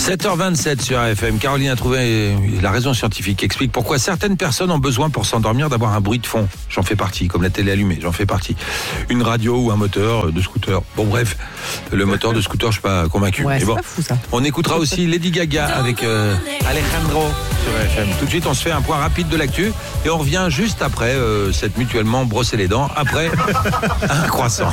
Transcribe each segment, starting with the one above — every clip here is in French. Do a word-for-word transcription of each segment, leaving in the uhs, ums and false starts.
sept heures vingt-sept sur R F M. Caroline a trouvé la raison scientifique qui explique pourquoi certaines personnes ont besoin pour s'endormir d'avoir un bruit de fond. J'en fais partie, comme la télé allumée, j'en fais partie. Une radio ou un moteur de scooter. Bon bref, le moteur de scooter, je suis pas convaincu. Ouais, Mais c'est bon, pas fou ça. on écoutera aussi Lady Gaga avec euh, Alejandro sur R F M. Tout de suite, on se fait un point rapide de l'actu et on revient juste après euh, cette mutuellement brosser les dents, après un croissant.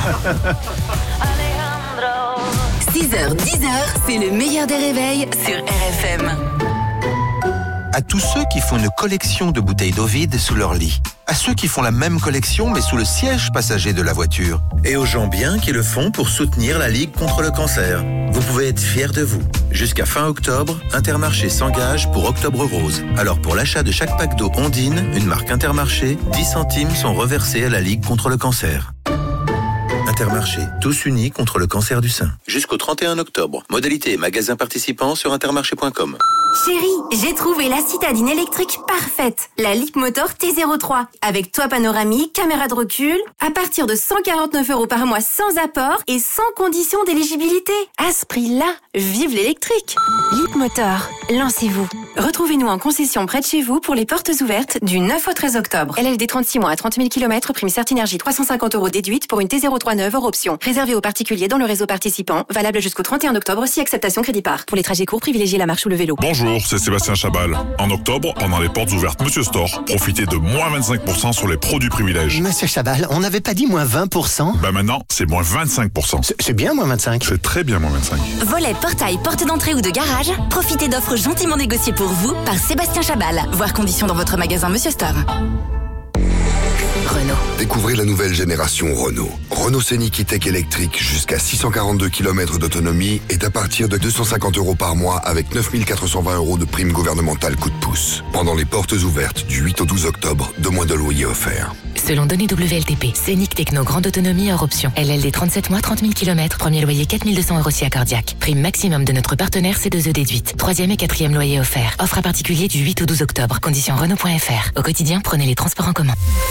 six heures, dix heures, c'est le meilleur des réveils sur R F M. À tous ceux qui font une collection de bouteilles d'eau vide sous leur lit. À ceux qui font la même collection mais sous le siège passager de la voiture. Et aux gens bien qui le font pour soutenir la Ligue contre le cancer. Vous pouvez être fiers de vous. Jusqu'à fin octobre, Intermarché s'engage pour Octobre Rose. Alors pour l'achat de chaque pack d'eau Ondine, une marque Intermarché, dix centimes sont reversés à la Ligue contre le cancer. Intermarché, tous unis contre le cancer du sein. Jusqu'au trente et un octobre. Modalité et magasins participants sur intermarché point com. Chérie, j'ai trouvé la citadine électrique parfaite. La Leapmotor T zéro trois. Avec toit panoramique, caméra de recul. À partir de cent quarante-neuf euros par mois sans apport et sans condition d'éligibilité. À ce prix-là, vive l'électrique. Leapmotor, lancez-vous. Retrouvez-nous en concession près de chez vous pour les portes ouvertes du neuf au treize octobre. L L D trente-six mois à trente mille kilomètres, prime Certinergie trois cent cinquante euros déduite pour une T zéro trois neuve hors option. Réservé aux particuliers dans le réseau participant. Valable jusqu'au trente et un octobre si acceptation crédit par. Pour les trajets courts, privilégiez la marche ou le vélo. Bonjour, c'est Sébastien Chabal. En octobre, pendant les portes ouvertes Monsieur Store, profitez de moins vingt-cinq pour cent sur les produits privilèges. Monsieur Chabal, on n'avait pas dit moins vingt pour cent? Bah maintenant, c'est moins vingt-cinq pour cent. C'est, c'est bien moins vingt-cinq. C'est très bien moins vingt-cinq. Volet, portail, porte d'entrée ou de garage, profitez d'offres gentiment négociées pour vous par Sébastien Chabal. Voir conditions dans votre magasin Monsieur Store. Renault. Découvrez la nouvelle génération Renault. Renault Scénic E-Tech électrique jusqu'à six cent quarante-deux kilomètres d'autonomie est à partir de deux cent cinquante euros par mois avec neuf mille quatre cent vingt euros de prime gouvernementale coup de pouce. Pendant les portes ouvertes du huit au douze octobre, deux mois de loyer offerts. Selon données W L T P, Scénic Techno grande autonomie hors option. L L D trente-sept mois, trente mille kilomètres, premier loyer quatre mille deux cents euros si accordiaque. Prime maximum de notre partenaire C deux E déduite. Troisième et quatrième loyer offert. Offre à particulier du huit au douze octobre. Conditions Renault point F R. Au quotidien, prenez les transports en commun.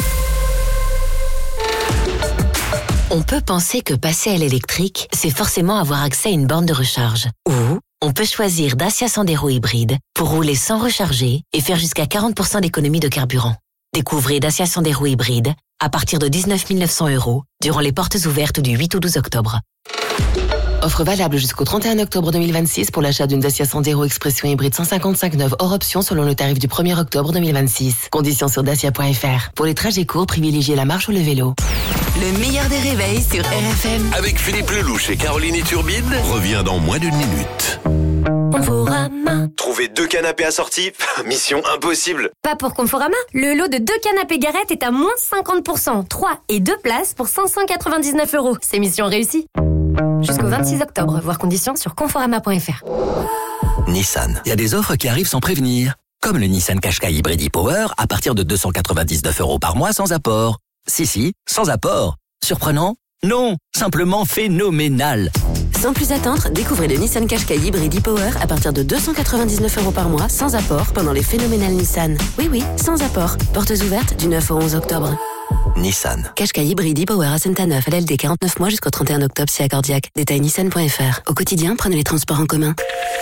On peut penser que passer à l'électrique, c'est forcément avoir accès à une borne de recharge. Ou on peut choisir Dacia Sandero hybride pour rouler sans recharger et faire jusqu'à quarante pour cent d'économie de carburant. Découvrez Dacia Sandero hybride à partir de dix-neuf mille neuf cents euros durant les portes ouvertes du huit au douze octobre. Offre valable jusqu'au trente et un octobre deux mille vingt-six pour l'achat d'une Dacia Sandero Expression hybride cent cinquante-cinq neuve hors option selon le tarif du premier octobre deux mille vingt-six. Conditions sur dacia point F R. Pour les trajets courts, privilégiez la marche ou le vélo. Le meilleur des réveils sur R F M. Avec Philippe Lelouch et Caroline Turbide, revient dans moins d'une minute. Conforama. Trouver deux canapés assortis, mission impossible. Pas pour Conforama. Le lot de deux canapés Garrett est à moins cinquante pour cent. trois et deux places pour cinq cent quatre-vingt-dix-neuf euros. C'est mission réussie. Jusqu'au vingt-six octobre. Voir conditions sur conforama point F R. Nissan. Il y a des offres qui arrivent sans prévenir. Comme le Nissan Qashqai Hybrid e-Power à partir de deux cent quatre-vingt-dix-neuf euros par mois sans apport. Si, si, sans apport. Surprenant? Non, simplement phénoménal. Sans plus attendre, découvrez le Nissan Qashqai Hybrid e-Power à partir de deux cent quatre-vingt-dix-neuf euros par mois sans apport pendant les phénoménales Nissan. Oui, oui, sans apport. Portes ouvertes du neuf au onze octobre. Nissan. Qashqai Hybrid e-Power à Saint-Neuf, L L D quarante-neuf mois jusqu'au trente et un octobre si accordiaque. Détail nissan point F R. Au quotidien, prenez les transports en commun.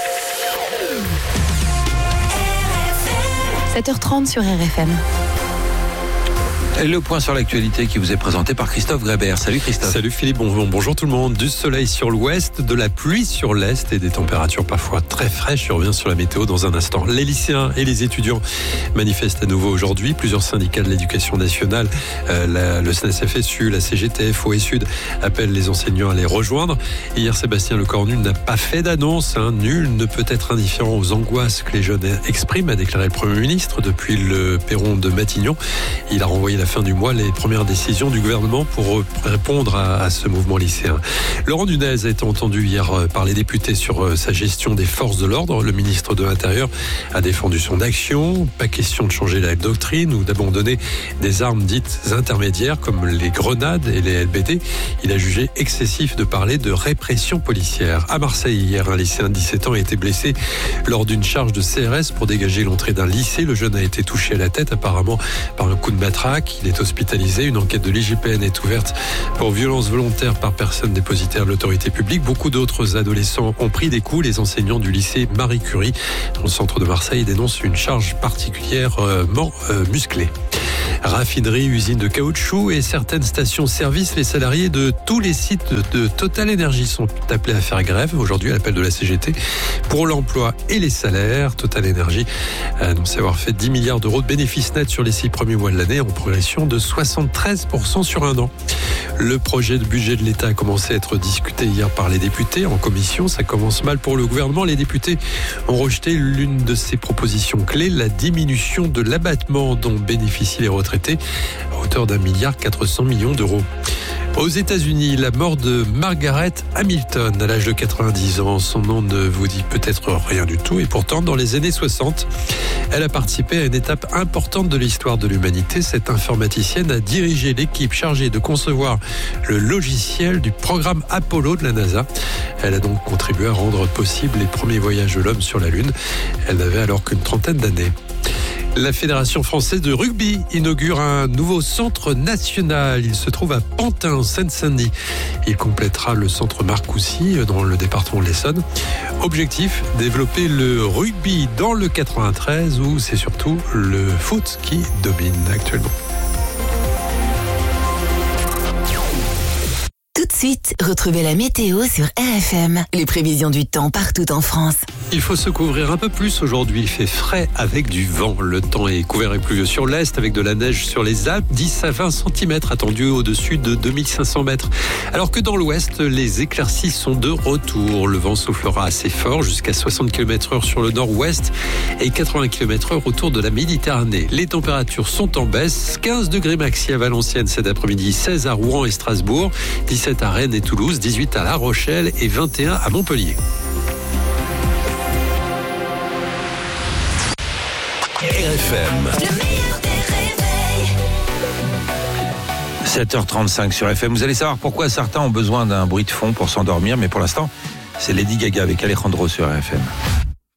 sept heures trente sur R F M. Et le point sur l'actualité qui vous est présenté par Christophe Grébert. Salut Christophe. Salut Philippe, bon, bonjour tout le monde. Du soleil sur l'ouest, de la pluie sur l'est et des températures parfois très fraîches. Je reviens sur la météo dans un instant. Les lycéens et les étudiants manifestent à nouveau aujourd'hui. Plusieurs syndicats de l'éducation nationale, euh, la, le S N E S F S U, la C G T F, O S U D appellent les enseignants à les rejoindre. Hier, Sébastien Lecornu n'a pas fait d'annonce. Hein. Nul ne peut être indifférent aux angoisses que les jeunes expriment, a déclaré le Premier ministre depuis le perron de Matignon. Il a renvoyé la fin du mois les premières décisions du gouvernement pour répondre à, à ce mouvement lycéen. Laurent Nunez a été entendu hier par les députés sur sa gestion des forces de l'ordre. Le ministre de l'Intérieur a défendu son action. Pas question de changer la doctrine ou d'abandonner des armes dites intermédiaires comme les grenades et les L B D. Il a jugé excessif de parler de répression policière. À Marseille, hier, un lycéen de dix-sept ans a été blessé lors d'une charge de C R S pour dégager l'entrée d'un lycée. Le jeune a été touché à la tête apparemment par un coup de matraque. Il est hospitalisé. Une enquête de l'I G P N est ouverte pour violence volontaire par personne dépositaire de l'autorité publique. Beaucoup d'autres adolescents ont pris des coups. Les enseignants du lycée Marie Curie, dans le centre de Marseille, dénoncent une charge particulièrement euh, musclée. Raffinerie, usine de caoutchouc et certaines stations-service, les salariés de tous les sites de Total Energy sont appelés à faire grève aujourd'hui à l'appel de la C G T pour l'emploi et les salaires. Total Energy a annoncé avoir fait dix milliards d'euros de bénéfices nets sur les six premiers mois de l'année, en progression de soixante-treize pour cent sur un an. Le projet de budget de l'État a commencé à être discuté hier par les députés en commission. Ça commence mal pour le gouvernement. Les députés ont rejeté l'une de ses propositions clés, la diminution de l'abattement dont bénéficient les retraités à hauteur d'un milliard quatre cents millions d'euros. Aux États-Unis, la mort de Margaret Hamilton à l'âge de quatre-vingt-dix ans. Son nom ne vous dit peut-être rien du tout et pourtant, dans les années soixante, elle a participé à une étape importante de l'histoire de l'humanité. Cette informaticienne a dirigé l'équipe chargée de concevoir le logiciel du programme Apollo de la NASA. Elle a donc contribué à rendre possible les premiers voyages de l'homme sur la Lune. Elle n'avait alors qu'une trentaine d'années. La Fédération française de rugby inaugure un nouveau centre national. Il se trouve à Pantin, en Seine-Saint-Denis. Il complétera le centre Marcoussis dans le département de l'Essonne. Objectif, développer le rugby dans le quatre-vingt-treize où c'est surtout le foot qui domine actuellement. Tout de suite, retrouvez la météo sur R F M. Les prévisions du temps partout en France. Il faut se couvrir un peu plus aujourd'hui. Il fait frais avec du vent. Le temps est couvert et pluvieux sur l'est avec de la neige sur les Alpes. dix à vingt centimètres attendus au-dessus de deux mille cinq cents mètres. Alors que dans l'ouest, les éclaircies sont de retour. Le vent soufflera assez fort jusqu'à soixante kilomètres heure sur le nord-ouest et quatre-vingts kilomètres heure autour de la Méditerranée. Les températures sont en baisse. quinze degrés maxi à Valenciennes cet après-midi, seize à Rouen et Strasbourg, dix-sept à Rennes et Toulouse, dix-huit à La Rochelle et vingt et un à Montpellier. R F M. sept heures trente-cinq sur F M. Vous allez savoir pourquoi certains ont besoin d'un bruit de fond pour s'endormir, mais pour l'instant, c'est Lady Gaga avec Alejandro sur R F M.